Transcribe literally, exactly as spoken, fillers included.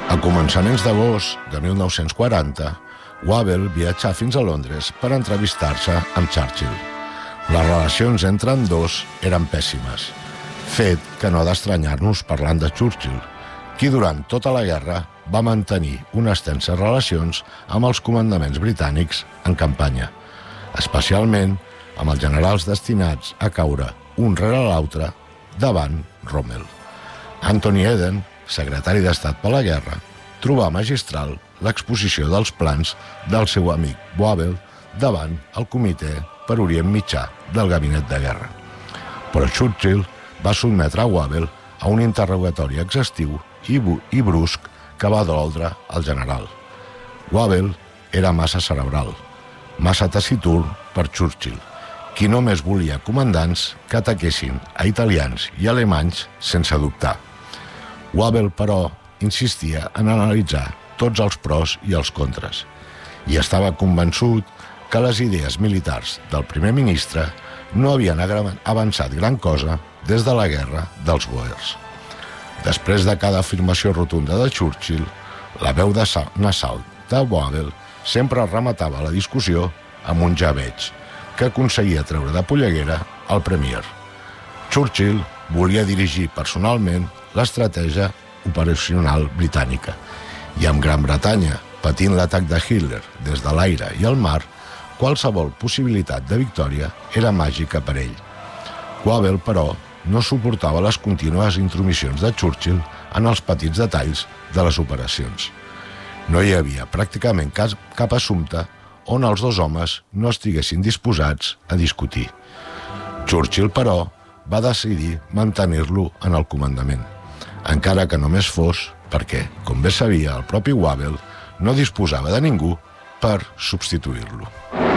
A començaments d'agost de mil nou-cents quaranta, Wavell viatjà fins a Londres per entrevistar-se amb Churchill. Les relacions entre ambdós eren pèssimes, fet que no ha d'estranyar-nos parlant de Churchill, qui durant tota la guerra va mantenir unes tenses relacions amb els comandaments britànics en campanya, especialment amb els generals destinats a caure un rere l'altre davant Rommel. Anthony Eden, secretari d'Estat per la guerra, trobà magistral l'exposició dels plans del seu amic Wavell davant el Comitè per Orient Mitjà del Gabinet de Guerra. Però Churchill va sotmetre a Wavell a un interrogatori exhaustiu i, i brusc que va doldre al general. Wavell era massa cerebral, massa taciturn per Churchill, qui només volia comandants que ataquessin a italians i alemanys sense dubtar. Wavell, però, insistia en analitzar tots els pros i els contres i estava convençut que les idees militars del primer ministre no havien avançat gran cosa des de la guerra dels Boers. Després de cada afirmació rotunda de Churchill, la veu de nasal de Wavell sempre rematava la discussió amb un ja veig que aconseguia treure de polleguera el Premier. Churchill volia dirigir personalment l'estratègia operacional britànica i amb Gran Bretanya patint l'atac de Hitler des de l'aire i el mar, qualsevol possibilitat de victòria era màgica per ell. Wavell, però, no suportava les contínues intromissions de Churchill en els petits detalls de les operacions. No hi havia pràcticament cap assumpte on els dos homes no estiguessin disposats a discutir. Churchill, però, va decidir mantenir-lo en el comandament, encara que només fos perquè, com bé sabia el propi Wavell, no disposava de ningú per substituir-lo.